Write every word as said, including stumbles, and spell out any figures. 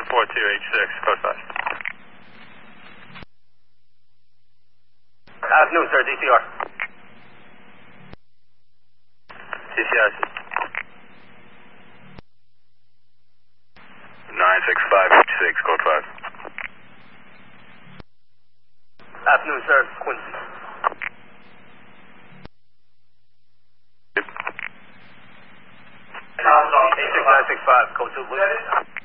nine four two H six, code five. Afternoon, sir, D C R. D C R. nine six five H six, code five. Afternoon, sir, Quincy. eight six nine six five, code two, please.